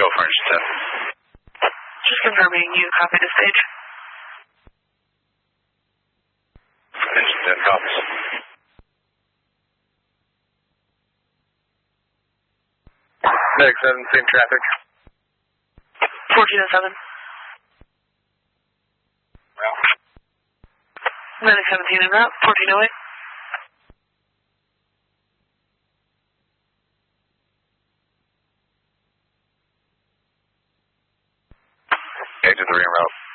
for engine 10. Just confirming you copy the stage. Engine 10 copies. Medic 7, same traffic. 1407. Well. Medic 17 en route, 1408. Agent 3 en route.